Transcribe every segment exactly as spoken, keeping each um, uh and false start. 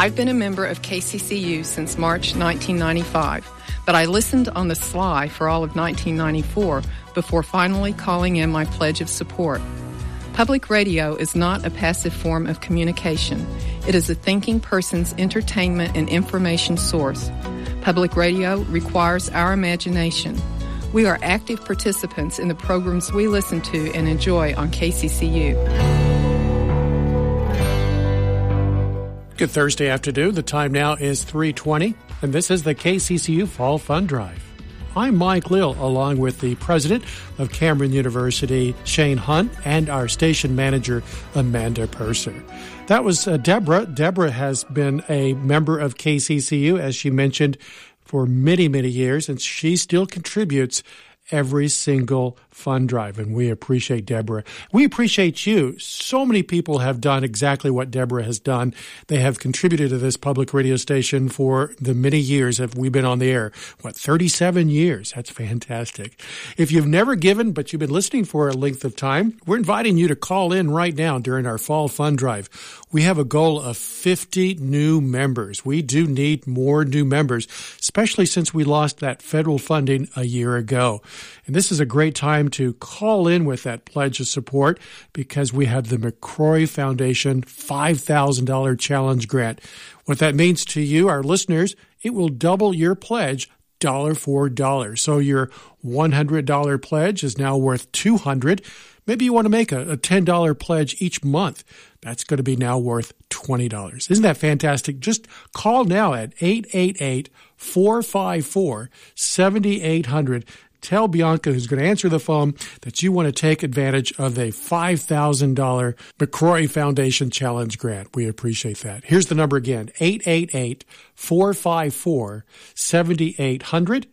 I've been a member of K C C U since March nineteen ninety-five, but I listened on the sly for all of nineteen ninety-four before finally calling in my pledge of support. Public radio is not a passive form of communication. It is a thinking person's entertainment and information source. Public radio requires our imagination. We are active participants in the programs we listen to and enjoy on K C C U. Good Thursday afternoon. The time now is three twenty, and this is the K C C U Fall Fund Drive. I'm Mike Lill, along with the president of Cameron University, Shane Hunt, and our station manager, Amanda Purser. That was uh, Deborah. Deborah has been a member of K C C U, as she mentioned, for many, many years, and she still contributes every single fund drive, and we appreciate Deborah. We appreciate you. So many people have done exactly what Deborah has done. They have contributed to this public radio station for the many years that we've been on the air. What, thirty-seven years? That's fantastic. If you've never given, but you've been listening for a length of time, we're inviting you to call in right now during our fall fund drive. We have a goal of fifty new members. We do need more new members, especially since we lost that federal funding a year ago. And this is a great time to call in with that pledge of support because we have the McCrory Foundation five thousand dollars challenge grant. What that means to you, our listeners, it will double your pledge dollar for dollar. So your one hundred dollars pledge is now worth two hundred dollars. Maybe you want to make a, a ten dollars pledge each month. That's going to be now worth twenty dollars. Isn't that fantastic? Just call now at eight eight eight, four five four, seven eight zero zero. Tell Bianca, who's going to answer the phone, that you want to take advantage of a five thousand dollars McCrory Foundation Challenge grant. We appreciate that. Here's the number again, eight eight eight, four five four, seven eight zero zero.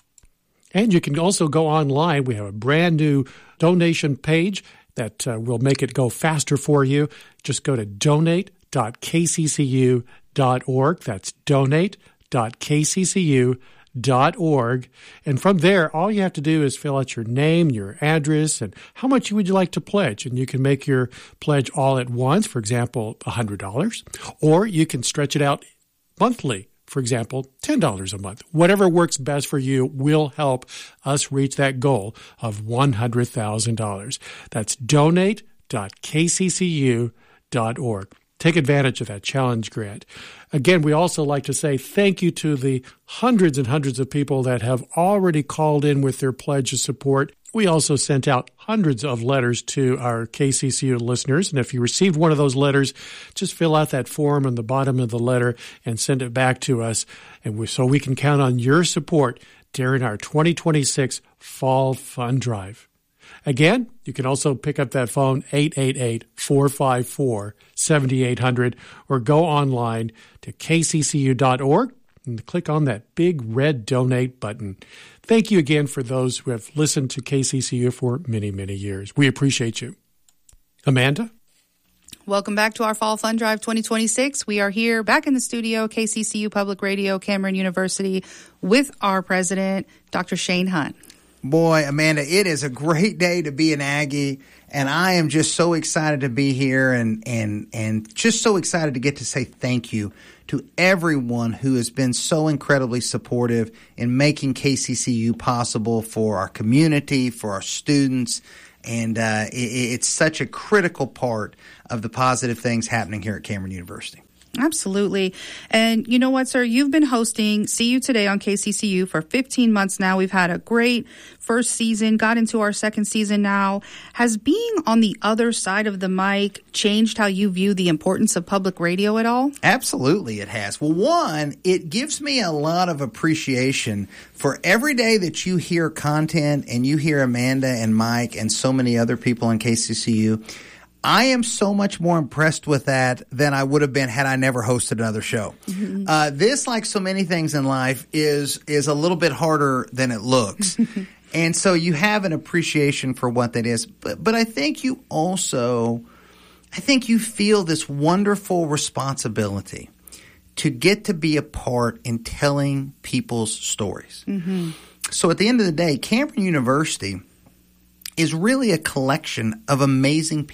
And you can also go online. We have a brand new donation page that uh, will make it go faster for you. Just go to donate dot k c c u dot org. That's donate dot k c c u dot org. And from there, all you have to do is fill out your name, your address, and how much would you like to pledge. And you can make your pledge all at once, for example, one hundred dollars. Or you can stretch it out monthly. For example, ten dollars a month. Whatever works best for you will help us reach that goal of one hundred thousand dollars. That's donate dot k c c u dot org. Take advantage of that challenge grant. Again, we also like to say thank you to the hundreds and hundreds of people that have already called in with their pledge of support. We also sent out hundreds of letters to our K C C U listeners. And if you received one of those letters, just fill out that form on the bottom of the letter and send it back to us. And we, so we can count on your support during our twenty twenty-six Fall Fund Drive. Again, you can also pick up that phone, eight eight eight, four five four, seven eight zero zero, or go online to k c c u dot org and click on that big red donate button. Thank you again for those who have listened to K C C U for many, many years. We appreciate you. Amanda? Welcome back to our Fall Fund Drive twenty twenty-six. We are here back in the studio, K C C U Public Radio, Cameron University, with our president, Doctor Shane Hunt. Boy, Amanda, it is a great day to be an Aggie, and I am just so excited to be here and and and just so excited to get to say thank you to everyone who has been so incredibly supportive in making K C C U possible for our community, for our students, and uh, it, it's such a critical part of the positive things happening here at Cameron University. Absolutely. And you know what, sir? You've been hosting See You Today on K C C U for fifteen months now. We've had a great first season, got into our second season now. Has being on the other side of the mic changed how you view the importance of public radio at all? Absolutely, it has. Well, one, it gives me a lot of appreciation for every day that you hear content and you hear Amanda and Mike and so many other people in K C C U. I am so much more impressed with that than I would have been had I never hosted another show. Mm-hmm. Uh, this, like so many things in life, is is a little bit harder than it looks. And so you have an appreciation for what that is. But, but I think you also, I think you feel this wonderful responsibility to get to be a part in telling people's stories. Mm-hmm. So at the end of the day, Cameron University is really a collection of amazing people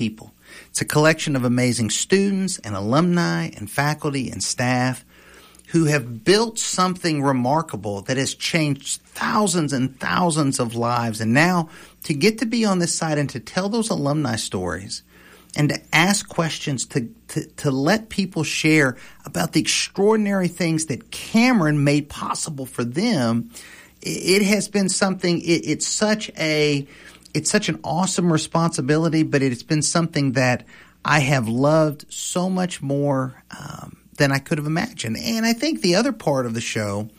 It's a collection of amazing students and alumni and faculty and staff who have built something remarkable that has changed thousands and thousands of lives. And now to get to be on this side and to tell those alumni stories and to ask questions, to, to, to let people share about the extraordinary things that Cameron made possible for them, it has been something, it, it's such a, it's such an awesome responsibility, but it's been something that I have loved so much more um, than I could have imagined. And I think the other part of the show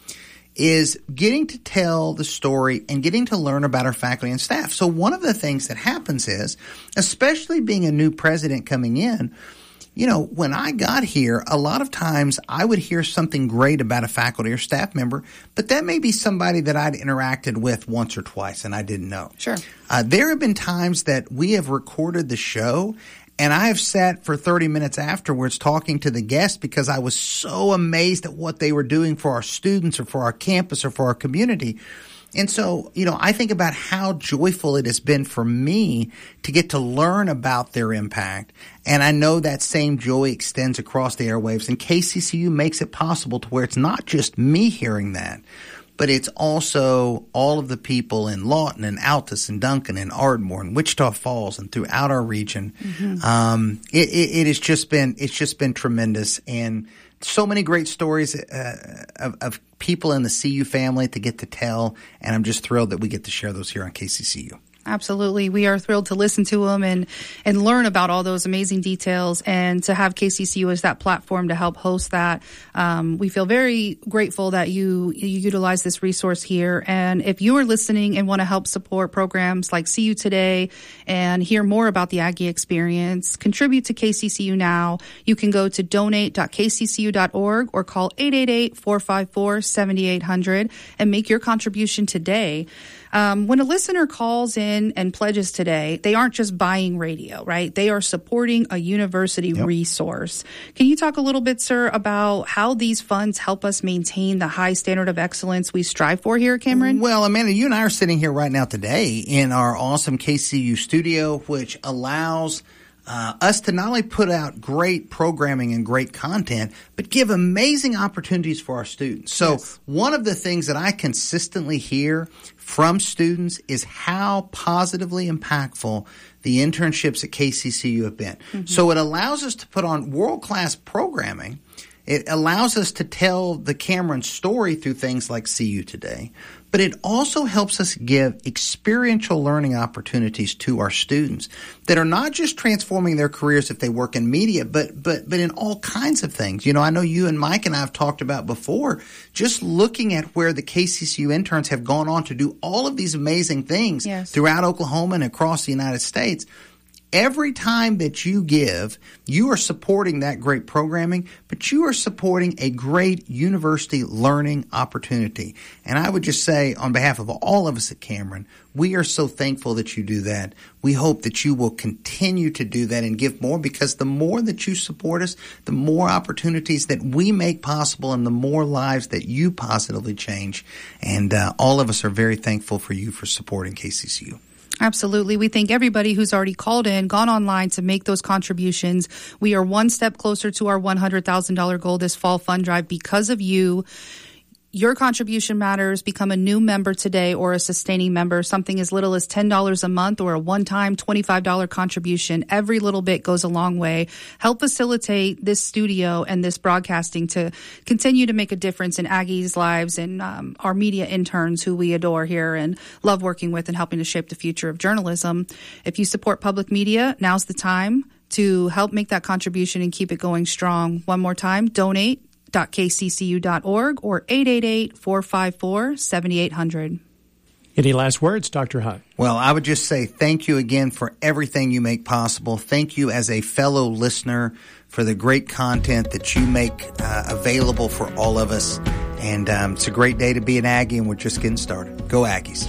is getting to tell the story and getting to learn about our faculty and staff. So one of the things that happens is, especially being a new president coming in, you know, when I got here, a lot of times I would hear something great about a faculty or staff member, but that may be somebody that I'd interacted with once or twice and I didn't know. Sure. Uh, there have been times that we have recorded the show and I have sat for thirty minutes afterwards talking to the guests because I was so amazed at what they were doing for our students or for our campus or for our community. And so, you know, I think about how joyful it has been for me to get to learn about their impact. And I know that same joy extends across the airwaves. And K C C U makes it possible to where it's not just me hearing that, but it's also all of the people in Lawton and Altus and Duncan and Ardmore and Wichita Falls and throughout our region. Mm-hmm. Um, it, it, it has just been, it's just been tremendous. And so many great stories uh, of, of people in the C U family to get to tell, and I'm just thrilled that we get to share those here on K C C U. Absolutely. We are thrilled to listen to them and, and learn about all those amazing details, and to have K C C U as that platform to help host that. Um, we feel very grateful that you, you utilize this resource here. And if you are listening and want to help support programs like See You Today and hear more about the Aggie experience, contribute to K C C U now. You can go to donate dot k c c u dot org or call eight eight eight, four five four, seven eight zero zero and make your contribution today. Um, when a listener calls in and pledges today, they aren't just buying radio, right? They are supporting a university yep. resource. Can you talk a little bit, sir, about how these funds help us maintain the high standard of excellence we strive for here at Cameron? Well, Amanda, you and I are sitting here right now today in our awesome K C C U studio, which allows Uh, us to not only put out great programming and great content, but give amazing opportunities for our students. So yes. one of the things that I consistently hear from students is how positively impactful the internships at K C C U have been. Mm-hmm. So it allows us to put on world-class programming. It allows us to tell the Cameron story through things like See You Today. But it also helps us give experiential learning opportunities to our students that are not just transforming their careers if they work in media, but but but in all kinds of things. You know, I know you and Mike and I have talked about before, just looking at where the K C C U interns have gone on to do all of these amazing things yes. throughout Oklahoma and across the United States. Every time that you give, you are supporting that great programming, but you are supporting a great university learning opportunity. And I would just say, on behalf of all of us at Cameron, we are so thankful that you do that. We hope that you will continue to do that and give more, because the more that you support us, the more opportunities that we make possible and the more lives that you positively change. And uh, all of us are very thankful for you for supporting K C C U. Absolutely. We thank everybody who's already called in, gone online to make those contributions. We are one step closer to our one hundred thousand dollars goal this fall fund drive because of you. Your contribution matters. Become a new member today or a sustaining member. Something as little as ten dollars a month or a one-time twenty-five dollars contribution. Every little bit goes a long way. Help facilitate this studio and this broadcasting to continue to make a difference in Aggie's lives and um, our media interns who we adore here and love working with and helping to shape the future of journalism. If you support public media, now's the time to help make that contribution and keep it going strong. One more time, donate dot k c c u dot org or eight eight eight, four five four, seven eight zero zero. Any last words, Doctor Huck? Well, I would just say thank you again for everything you make possible. Thank you as a fellow listener for the great content that you make uh, available for all of us. And um, it's a great day to be an Aggie, and we're just getting started. Go Aggies.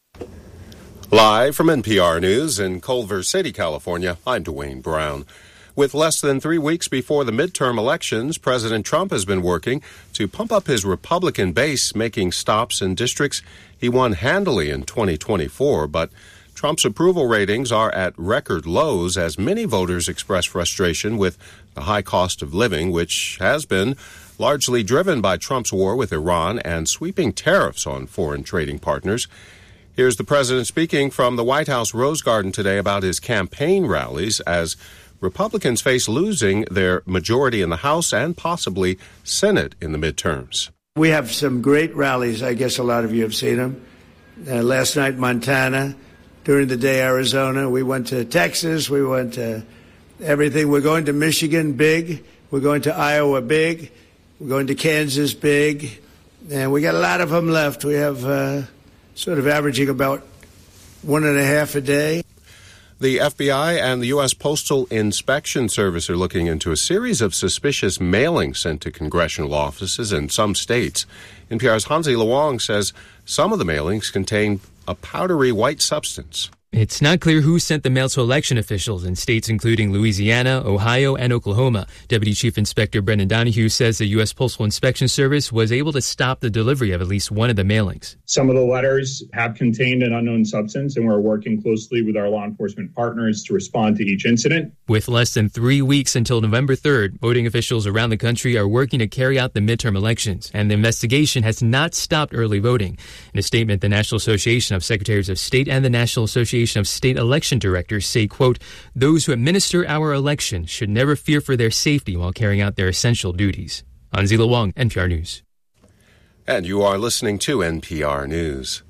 Live from N P R News in Culver City, California, I'm Dwayne Brown. With less than three weeks before the midterm elections, President Trump has been working to pump up his Republican base, making stops in districts he won handily in twenty twenty-four. But Trump's approval ratings are at record lows as many voters express frustration with the high cost of living, which has been largely driven by Trump's war with Iran and sweeping tariffs on foreign trading partners. Here's the president speaking from the White House Rose Garden today about his campaign rallies as Republicans face losing their majority in the House and possibly Senate in the midterms. We have some great rallies. I guess a lot of you have seen them. Uh, last night, Montana. During the day, Arizona. We went to Texas. We went to everything. We're going to Michigan, big. We're going to Iowa, big. We're going to Kansas, big. And we got a lot of them left. We have uh, sort of averaging about one and a half a day. The F B I and the U S Postal Inspection Service are looking into a series of suspicious mailings sent to congressional offices in some states. N P R's Hansi Luong says some of the mailings contain a powdery white substance. It's not clear who sent the mail to election officials in states including Louisiana, Ohio, and Oklahoma. Deputy Chief Inspector Brendan Donahue says the U S Postal Inspection Service was able to stop the delivery of at least one of the mailings. Some of the letters have contained an unknown substance, and we're working closely with our law enforcement partners to respond to each incident. With less than three weeks until November third, voting officials around the country are working to carry out the midterm elections, and the investigation has not stopped early voting. In a statement, the National Association of Secretaries of State and the National Association of State Election Directors say, quote, those who administer our election should never fear for their safety while carrying out their essential duties. Hansi Luong, N P R News. And you are listening to N P R News.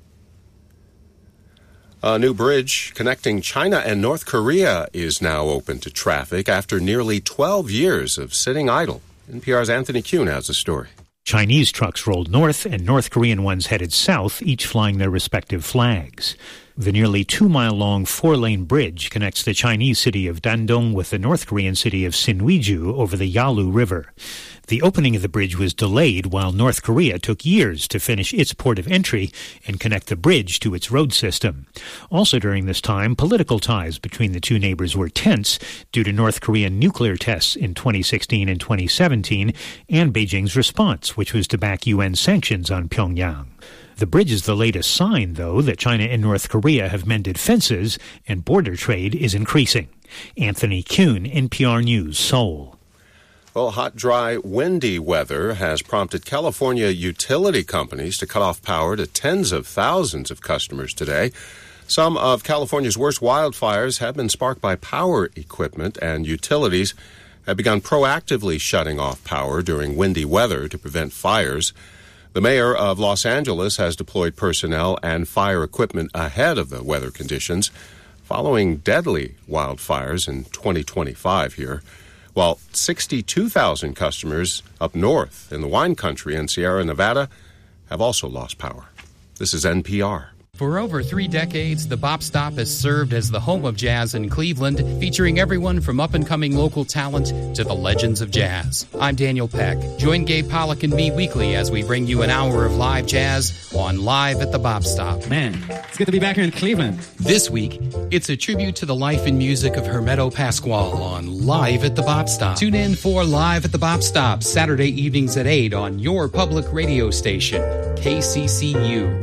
A new bridge connecting China and North Korea is now open to traffic after nearly twelve years of sitting idle. N P R's Anthony Kuhn has a story. Chinese trucks rolled north and North Korean ones headed south, each flying their respective flags. The nearly two-mile-long four-lane bridge connects the Chinese city of Dandong with the North Korean city of Sinuiju over the Yalu River. The opening of the bridge was delayed while North Korea took years to finish its port of entry and connect the bridge to its road system. Also during this time, political ties between the two neighbors were tense due to North Korean nuclear tests in twenty sixteen and twenty seventeen and Beijing's response, which was to back U N sanctions on Pyongyang. The bridge is the latest sign, though, that China and North Korea have mended fences and border trade is increasing. Anthony Kuhn, N P R News, Seoul. Well, hot, dry, windy weather has prompted California utility companies to cut off power to tens of thousands of customers today. Some of California's worst wildfires have been sparked by power equipment, and utilities have begun proactively shutting off power during windy weather to prevent fires. The mayor of Los Angeles has deployed personnel and fire equipment ahead of the weather conditions following deadly wildfires in twenty twenty-five here, while sixty-two thousand customers up north in the wine country in Sierra Nevada have also lost power. This is N P R. For over three decades, the Bop Stop has served as the home of jazz in Cleveland, featuring everyone from up-and-coming local talent to the legends of jazz. I'm Daniel Peck. Join Gabe Pollock and me weekly as we bring you an hour of live jazz on Live at the Bop Stop. Man, it's good to be back here in Cleveland. This week, it's a tribute to the life and music of Hermeto Pasquale on Live at the Bop Stop. Tune in for Live at the Bop Stop, Saturday evenings at eight on your public radio station, K C C U.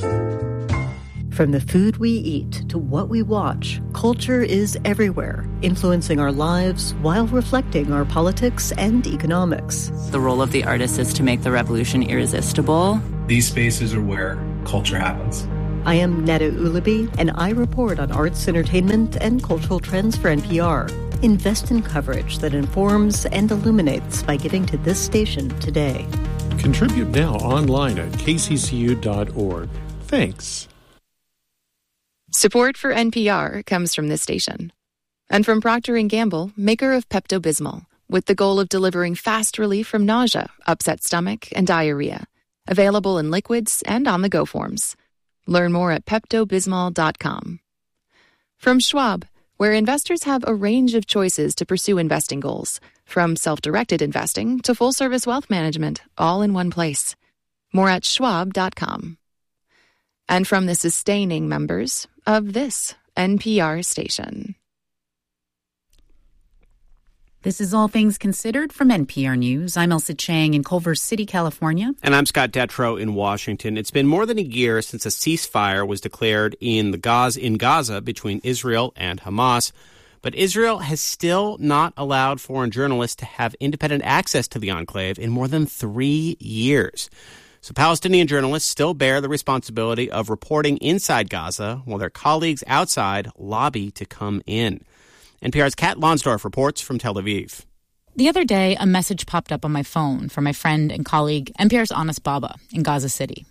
From the food we eat to what we watch, culture is everywhere, influencing our lives while reflecting our politics and economics. The role of the artist is to make the revolution irresistible. These spaces are where culture happens. I am Netta Ulaby, and I report on arts, entertainment, and cultural trends for N P R. Invest in coverage that informs and illuminates by getting to this station today. Contribute now online at k c c u dot org. Thanks. Support for N P R comes from this station. And from Procter and Gamble, maker of Pepto-Bismol, with the goal of delivering fast relief from nausea, upset stomach, and diarrhea. Available in liquids and on-the-go forms. Learn more at Pepto Bismol dot com. From Schwab, where investors have a range of choices to pursue investing goals, from self-directed investing to full-service wealth management, all in one place. More at Schwab dot com. And from the sustaining members of this N P R station. This is All Things Considered from N P R News. I'm Elsa Chang in Culver City, California. And I'm Scott Detrow in Washington. It's been more than a year since a ceasefire was declared in the Gaza, in Gaza between Israel and Hamas. But Israel has still not allowed foreign journalists to have independent access to the enclave in more than three years. So Palestinian journalists still bear the responsibility of reporting inside Gaza while their colleagues outside lobby to come in. N P R's Kat Lonsdorf reports from Tel Aviv. The other day, a message popped up on my phone from my friend and colleague, N P R's Anas Baba, in Gaza City.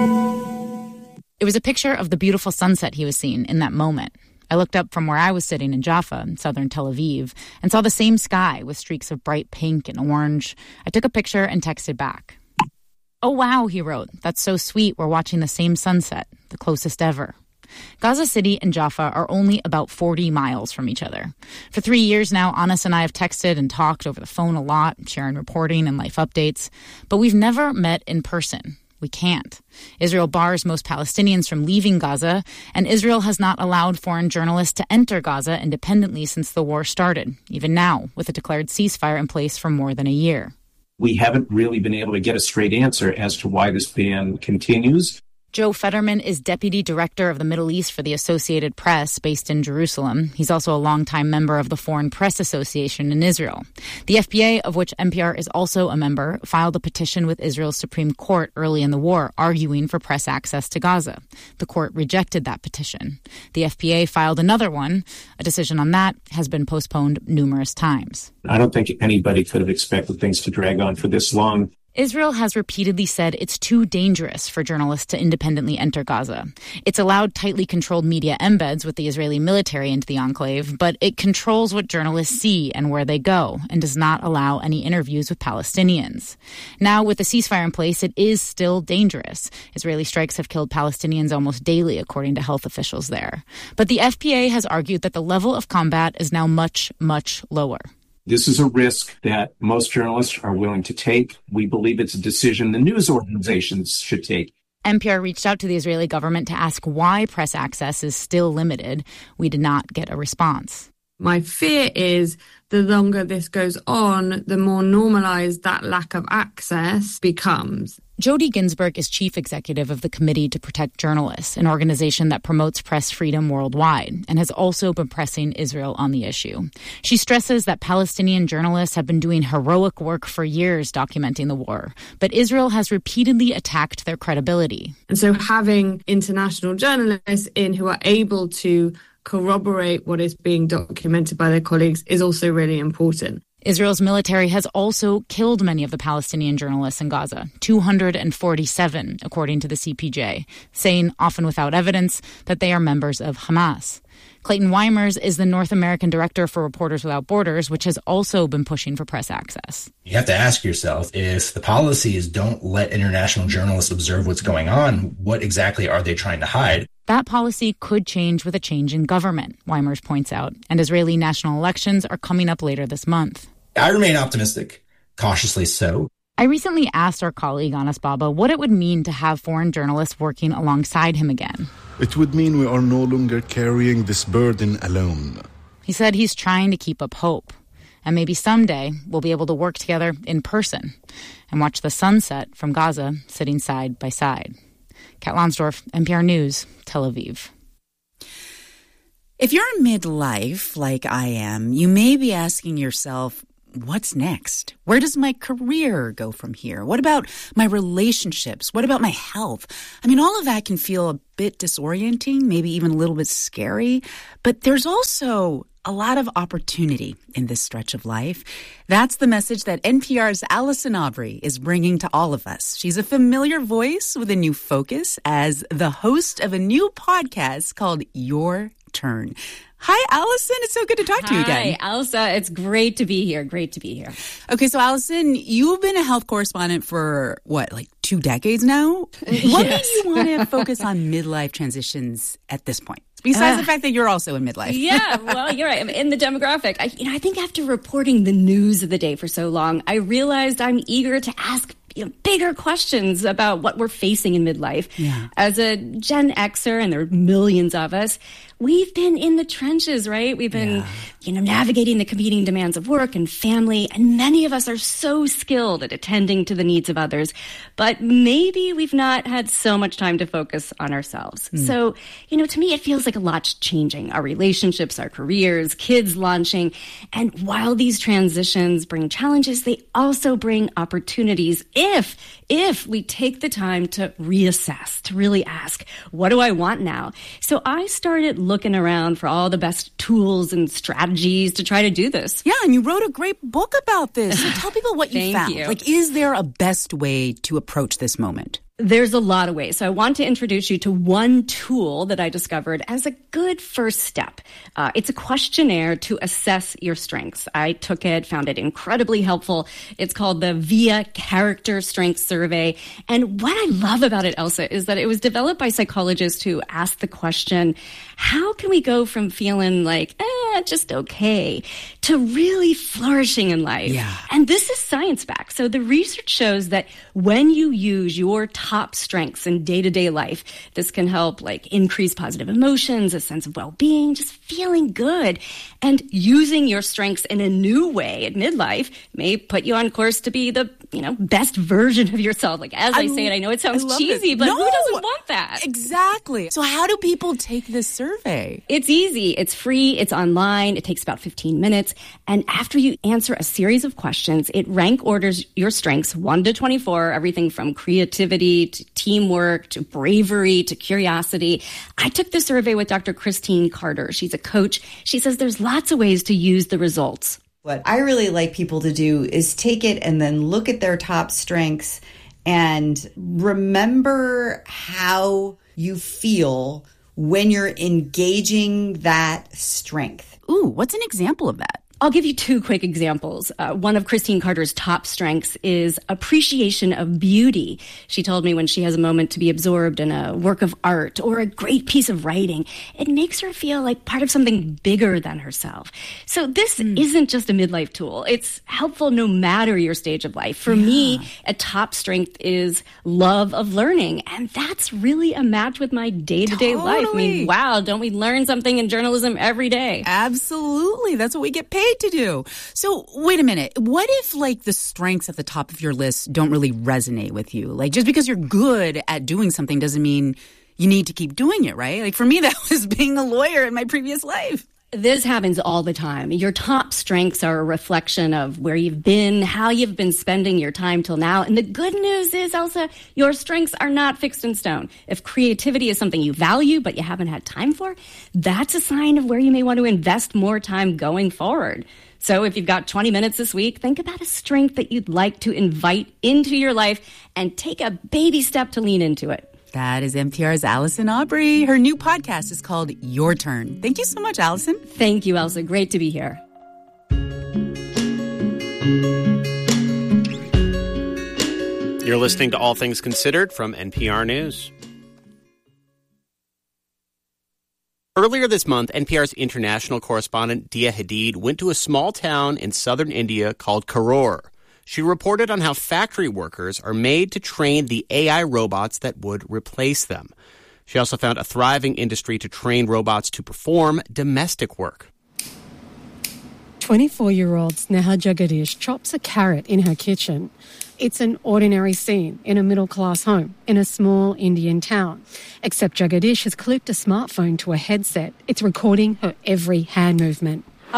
It was a picture of the beautiful sunset he was seeing in that moment. I looked up from where I was sitting in Jaffa, in southern Tel Aviv, and saw the same sky with streaks of bright pink and orange. I took a picture and texted back. "Oh, wow," he wrote. "That's so sweet. We're watching the same sunset, the closest ever." Gaza City and Jaffa are only about forty miles from each other. For three years now, Anas and I have texted and talked over the phone a lot, sharing reporting and life updates. But we've never met in person. We can't. Israel bars most Palestinians from leaving Gaza, and Israel has not allowed foreign journalists to enter Gaza independently since the war started, even now, with a declared ceasefire in place for more than a year. We haven't really been able to get a straight answer as to why this ban continues. Joe Fetterman is deputy director of the Middle East for the Associated Press, based in Jerusalem. He's also a longtime member of the Foreign Press Association in Israel. The F B A, of which N P R is also a member, filed a petition with Israel's Supreme Court early in the war, arguing for press access to Gaza. The court rejected that petition. The F B A filed another one. A decision on that has been postponed numerous times. I don't think anybody could have expected things to drag on for this long. Israel has repeatedly said it's too dangerous for journalists to independently enter Gaza. It's allowed tightly controlled media embeds with the Israeli military into the enclave, but it controls what journalists see and where they go, and does not allow any interviews with Palestinians. Now, with the ceasefire in place, it is still dangerous. Israeli strikes have killed Palestinians almost daily, according to health officials there. But the F P A has argued that the level of combat is now much, much lower. This is a risk that most journalists are willing to take. We believe it's a decision the news organizations should take. N P R reached out to the Israeli government to ask why press access is still limited. We did not get a response. My fear is the longer this goes on, the more normalized that lack of access becomes. Jody Ginsburg is chief executive of the Committee to Protect Journalists, an organization that promotes press freedom worldwide, and has also been pressing Israel on the issue. She stresses that Palestinian journalists have been doing heroic work for years documenting the war, but Israel has repeatedly attacked their credibility. And so having international journalists in who are able to corroborate what is being documented by their colleagues is also really important. Israel's military has also killed many of the Palestinian journalists in Gaza, two hundred forty-seven, according to the C P J, saying, often without evidence, that they are members of Hamas. Clayton Weimers is the North American director for Reporters Without Borders, which has also been pushing for press access. You have to ask yourself, if the policy is don't let international journalists observe what's going on, what exactly are they trying to hide? That policy could change with a change in government, Weimers points out, and Israeli national elections are coming up later this month. I remain optimistic, cautiously so. I recently asked our colleague Anas Baba what it would mean to have foreign journalists working alongside him again. It would mean we are no longer carrying this burden alone. He said he's trying to keep up hope. And maybe someday we'll be able to work together in person and watch the sunset from Gaza sitting side by side. Kat Lonsdorf, N P R News, Tel Aviv. If you're in midlife, like I am, you may be asking yourself, what's next? Where does my career go from here? What about my relationships? What about my health? I mean, all of that can feel a bit disorienting, maybe even a little bit scary. But there's also a lot of opportunity in this stretch of life. That's the message that N P R's Allison Aubrey is bringing to all of us. She's a familiar voice with a new focus as the host of a new podcast called Your Turn. Hi, Allison. It's so good to talk to you again. Hi, Elsa. It's great to be here. Great to be here. Okay, so Allison, you've been a health correspondent for, what, like two decades now? What Yes. made you want to focus on midlife transitions at this point? Besides Uh, the fact that you're also in midlife. Yeah, well, you're right. I'm in the demographic. I, you know, I think after reporting the news of the day for so long, I realized I'm eager to ask you know, bigger questions about what we're facing in midlife. Yeah. As a Gen Xer, and there are millions of us, we've been in the trenches, right? We've been, yeah. you know, navigating the competing demands of work and family, and many of us are so skilled at attending to the needs of others, but maybe we've not had so much time to focus on ourselves. Mm. So, you know, to me, it feels like a lot's changing. Our relationships, our careers, kids launching, and while these transitions bring challenges, they also bring opportunities if, if we take the time to reassess, to really ask, what do I want now? So I started looking around for all the best tools and strategies to try to do this. Yeah, and you wrote a great book about this. So tell people what you Thank found. You. Like, is there a best way to approach this moment? There's a lot of ways. So I want to introduce you to one tool that I discovered as a good first step. Uh, it's a questionnaire to assess your strengths. I took it, found it incredibly helpful. It's called the V I A Character Strength Survey. And what I love about it, Elsa, is that it was developed by psychologists who asked the question, how can we go from feeling like, eh, just okay, to really flourishing in life? Yeah. And this is science-backed. So the research shows that when you use your top strengths in day-to-day life, this can help like increase positive emotions, a sense of well-being, just feeling good. And using your strengths in a new way at midlife may put you on course to be the, you know, best version of yourself. Like, as I, I say it, I know it sounds cheesy, it. but no, who doesn't want that? Exactly. So how do people take this survey? It's easy. It's free. It's online. It takes about fifteen minutes. And after you answer a series of questions, it rank orders your strengths one to twenty-four, everything from creativity to teamwork to bravery to curiosity. I took the survey with Doctor Christine Carter. She's a coach. She says there's lots of ways to use the results. What I really like people to do is take it and then look at their top strengths and remember how you feel when you're engaging that strength. Ooh, what's an example of that? I'll give you two quick examples. Uh, one of Christine Carter's top strengths is appreciation of beauty. She told me when she has a moment to be absorbed in a work of art or a great piece of writing, it makes her feel like part of something bigger than herself. So this mm. isn't just a midlife tool. It's helpful no matter your stage of life. For yeah. me, a top strength is love of learning. And that's really a match with my day-to-day totally. life. I mean, wow, don't we learn something in journalism every day? Absolutely. That's what we get paid to do. So wait a minute. What if like the strengths at the top of your list don't really resonate with you? Like just because you're good at doing something doesn't mean you need to keep doing it, right? Like for me, that was being a lawyer in my previous life. This happens all the time. Your top strengths are a reflection of where you've been, how you've been spending your time till now. And the good news is, Elsa, your strengths are not fixed in stone. If creativity is something you value but you haven't had time for, that's a sign of where you may want to invest more time going forward. So if you've got twenty minutes this week, think about a strength that you'd like to invite into your life and take a baby step to lean into it. That is N P R's Allison Aubrey. Her new podcast is called Your Turn. Thank you so much, Allison. Thank you, Elsa. Great to be here. You're listening to All Things Considered from N P R News. Earlier this month, N P R's international correspondent Dia Hadid went to a small town in southern India called Karur. She reported on how factory workers are made to train the A I robots that would replace them. She also found a thriving industry to train robots to perform domestic work. twenty-four-year-old Sneha Jagadish chops a carrot in her kitchen. It's an ordinary scene in a middle-class home in a small Indian town. Except Jagadish has clipped a smartphone to a headset. It's recording her every hand movement. A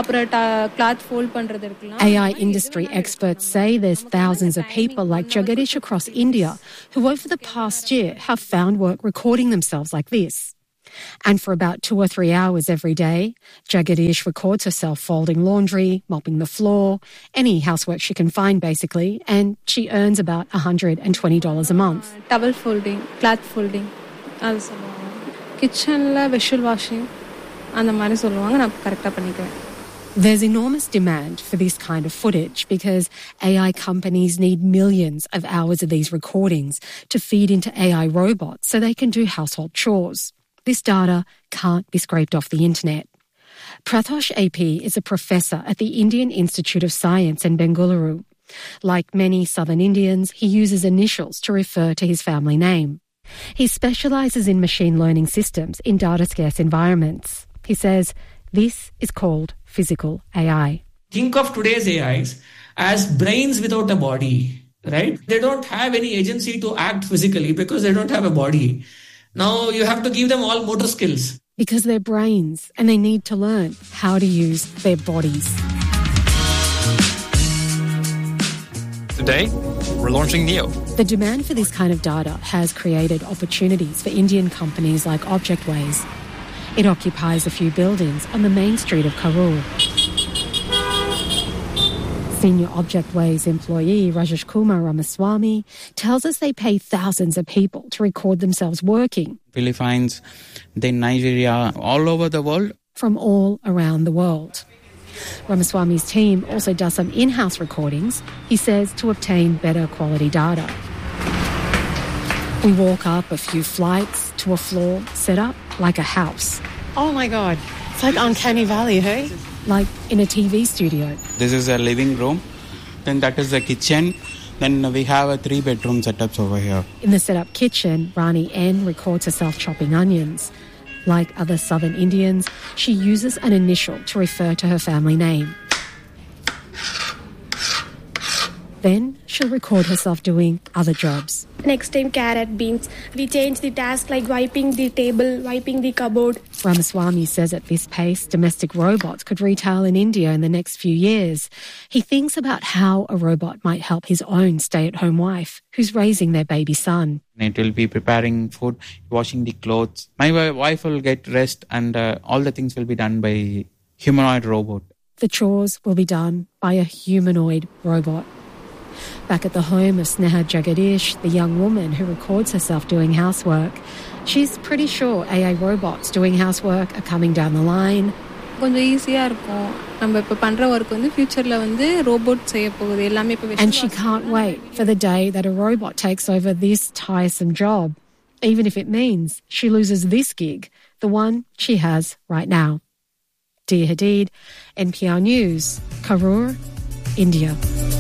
I industry experts say there's thousands of people like Jagadish across India who over the past year have found work recording themselves like this. And for about two or three hours every day, Jagadish records herself folding laundry, mopping the floor, any housework she can find basically, and she earns about one hundred twenty dollars a month. Towel folding, cloth folding, also kitchen la visual washing, and the mari solluvaanga na correct ah panikkuven. There's enormous demand for this kind of footage because A I companies need millions of hours of these recordings to feed into A I robots so they can do household chores. This data can't be scraped off the internet. Prathosh A P is a professor at the Indian Institute of Science in Bengaluru. Like many southern Indians, he uses initials to refer to his family name. He specialises in machine learning systems in data-scarce environments. He says this is called physical A I. Think of today's A Is as brains without a body, right? They don't have any agency to act physically because they don't have a body. Now you have to give them all motor skills. Because they're brains and they need to learn how to use their bodies. Today, we're launching Neo. The demand for this kind of data has created opportunities for Indian companies like Objectways. It occupies a few buildings on the main street of Karur. Senior Objectways employee Rajesh Kumar Ramaswamy tells us they pay thousands of people to record themselves working. Philippines, then Nigeria, all over the world. From all around the world. Ramaswamy's team also does some in-house recordings, he says, to obtain better quality data. We walk up a few flights to a floor set up like a house. Oh my God, it's like Uncanny Valley, hey? Like in a T V studio. This is a living room, then that is the kitchen, then we have a three bedroom setups over here. In the set-up kitchen, Rani N records herself chopping onions. Like other southern Indians, she uses an initial to refer to her family name. Then she'll record herself doing other jobs. Next time, carrot, beans. We change the task like wiping the table, wiping the cupboard. Ramaswamy says at this pace, domestic robots could retail in India in the next few years. He thinks about how a robot might help his own stay-at-home wife, who's raising their baby son. It will be preparing food, washing the clothes. My wife will get rest and uh, all the things will be done by humanoid robot. The chores will be done by a humanoid robot. Back at the home of Sneha Jagadish, the young woman who records herself doing housework, she's pretty sure A I robots doing housework are coming down the line. And she can't wait for the day that a robot takes over this tiresome job, even if it means she loses this gig, the one she has right now. Dia Hadid, N P R News, Karur, India.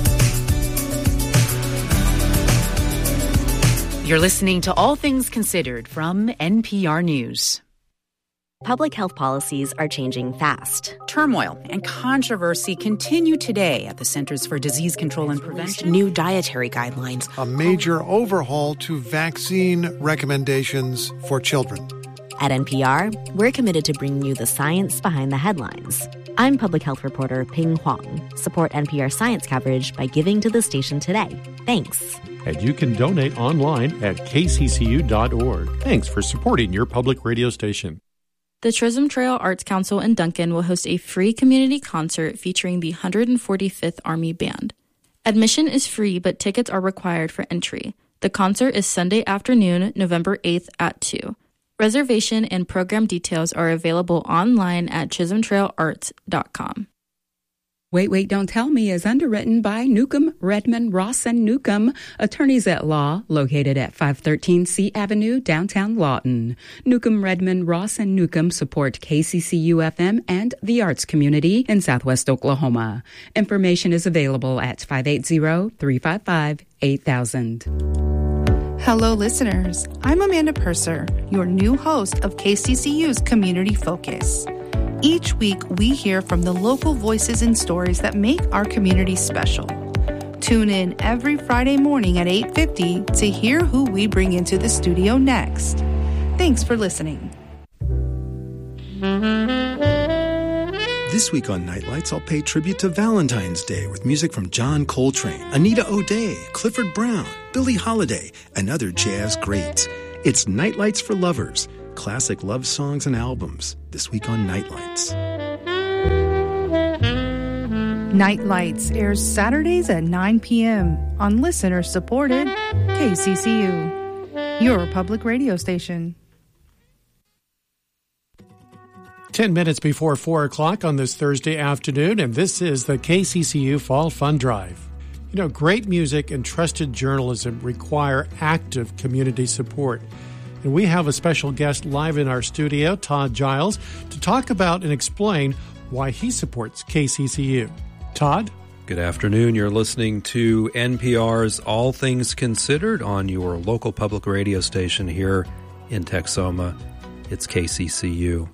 You're listening to All Things Considered from N P R News. Public health policies are changing fast. Turmoil and controversy continue today at the Centers for Disease Control and Prevention. New dietary guidelines. A major overhaul to vaccine recommendations for children. At N P R, we're committed to bringing you the science behind the headlines. I'm public health reporter Ping Huang. Support N P R science coverage by giving to the station today. Thanks. And you can donate online at k c c u dot org. Thanks for supporting your public radio station. The Chisholm Trail Arts Council in Duncan will host a free community concert featuring the one hundred forty-fifth Army Band. Admission is free, but tickets are required for entry. The concert is Sunday afternoon, November eighth at two. Reservation and program details are available online at chisholm trail arts dot com. Wait, Wait, Don't Tell Me is underwritten by Newcomb, Redmond, Ross, and Newcomb, attorneys at law, located at five thirteen C Avenue, downtown Lawton. Newcomb, Redmond, Ross, and Newcomb support K C C U F M and the arts community in Southwest Oklahoma. Information is available at five eight zero, three five five, eight thousand. Hello, listeners. I'm Amanda Purser, your new host of K C C U's Community Focus. Each week, we hear from the local voices and stories that make our community special. Tune in every Friday morning at eight fifty to hear who we bring into the studio next. Thanks for listening. This week on Nightlights, I'll pay tribute to Valentine's Day with music from John Coltrane, Anita O'Day, Clifford Brown, Billie Holiday, and other jazz greats. It's Nightlights for Lovers, classic love songs and albums, this week on Nightlights. Nightlights airs Saturdays at nine p.m. on listener-supported K C C U, your public radio station. Ten minutes before four o'clock on this Thursday afternoon, and this is the K C C U Fall Fund Drive. You know, great music and trusted journalism require active community support. And we have a special guest live in our studio, Todd Giles, to talk about and explain why he supports K C C U. Todd? Good afternoon. You're listening to N P R's All Things Considered on your local public radio station here in Texoma. It's K C C U.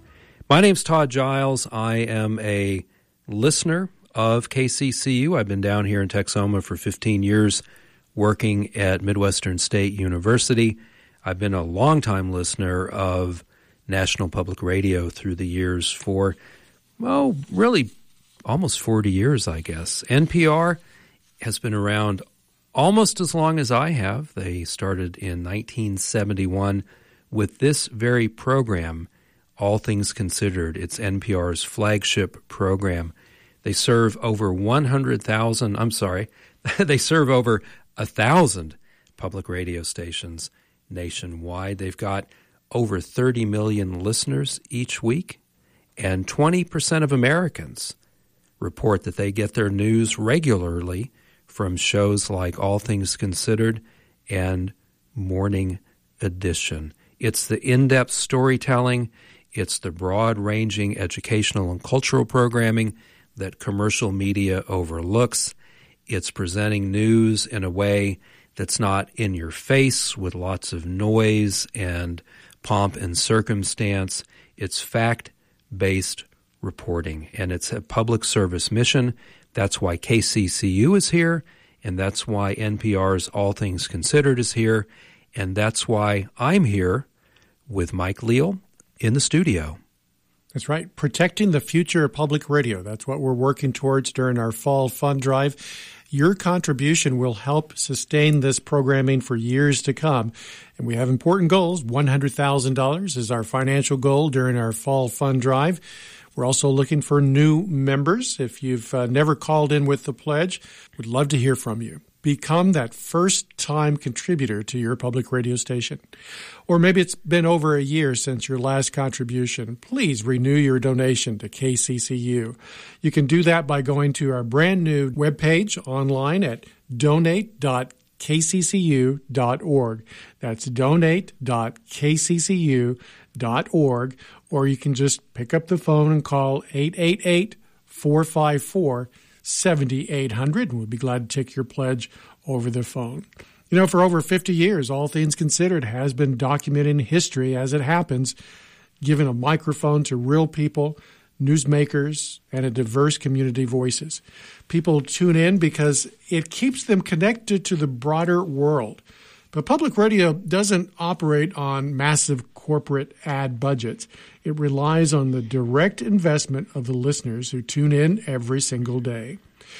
My name's Todd Giles. I am a listener of K C C U. I've been down here in Texoma for fifteen years working at Midwestern State University. I've been a longtime listener of National Public Radio through the years for, well, really almost forty years, I guess. N P R has been around almost as long as I have. They started in nineteen seventy-one with this very program, All Things Considered. It's N P R's flagship program. They serve over one hundred thousand, I'm sorry, they serve over one thousand public radio stations nationwide. They've got over thirty million listeners each week, and twenty percent of Americans report that they get their news regularly from shows like All Things Considered and Morning Edition. It's the in-depth storytelling, it's the broad-ranging educational and cultural programming that commercial media overlooks. It's presenting news in a way that's not in your face with lots of noise and pomp and circumstance. It's fact-based reporting, and it's a public service mission. That's why K C C U is here, and that's why N P R's All Things Considered is here, and that's why I'm here with Mike Leal in the studio. That's right. Protecting the future of public radio. That's what we're working towards during our fall fund drive. Your contribution will help sustain this programming for years to come. And we have important goals. one hundred thousand dollars is our financial goal during our fall fund drive. We're also looking for new members. If you've uh, never called in with the pledge, we'd love to hear from you. Become that first-time contributor to your public radio station. Or maybe it's been over a year since your last contribution. Please renew your donation to K C C U. You can do that by going to our brand new webpage online at donate dot k c c u dot org. That's donate dot k c c u dot org. Or you can just pick up the phone and call eight eight eight, four five four, seven eight zero zero, and we'll be glad to take your pledge over the phone. You know, for over fifty years, All Things Considered has been documenting history as it happens, giving a microphone to real people, newsmakers, and a diverse community voices. People tune in because it keeps them connected to the broader world. But public radio doesn't operate on massive corporate ad budgets. It relies on the direct investment of the listeners who tune in every single day.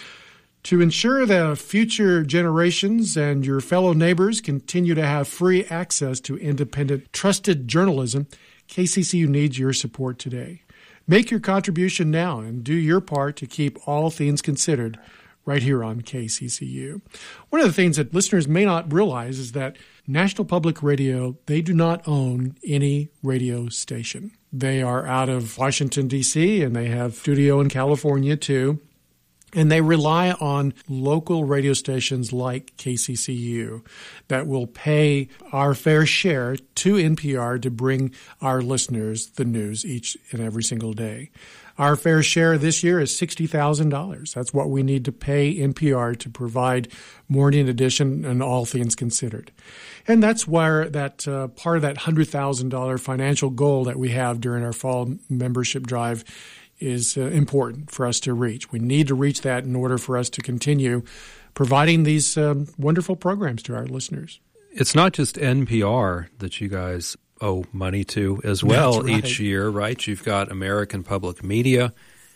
To ensure that future generations and your fellow neighbors continue to have free access to independent, trusted journalism, K C C U needs your support today. Make your contribution now and do your part to keep All Things Considered right here on K C C U. One of the things that listeners may not realize is that National Public Radio, they do not own any radio station. They are out of Washington, D C, and they have studio in California, too. And they rely on local radio stations like K C C U that will pay our fair share to N P R to bring our listeners the news each and every single day. Our fair share this year is sixty thousand dollars. That's what we need to pay N P R to provide Morning Edition and All Things Considered. And that's where that uh, part of that one hundred thousand dollars financial goal that we have during our fall membership drive is uh, important for us to reach. We need to reach that in order for us to continue providing these um, wonderful programs to our listeners. It's not just N P R that you guys owe money to as well right. each year, right? You've got American Public Media,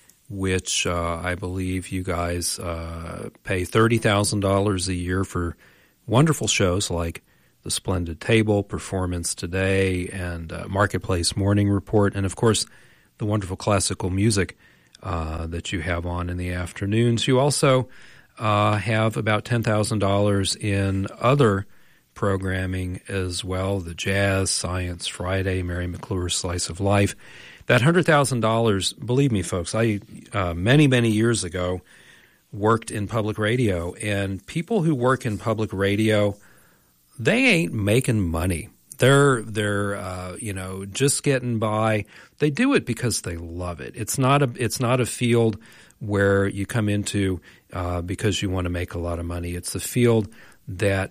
which uh, I believe you guys uh, pay thirty thousand dollars a year for wonderful shows like The Splendid Table, Performance Today, and uh, Marketplace Morning Report, and of course the wonderful classical music uh, that you have on in the afternoons. You also uh, have about ten thousand dollars in other programming as well, the Jazz, Science Friday, Mary McClure's Slice of Life. That one hundred thousand dollars, believe me, folks, I uh, many, many years ago worked in public radio, and people who work in public radio, they ain't making money. They're they're uh, you know just getting by. They do it because they love it. It's not a it's not a field where you come into uh, because you want to make a lot of money. It's a field that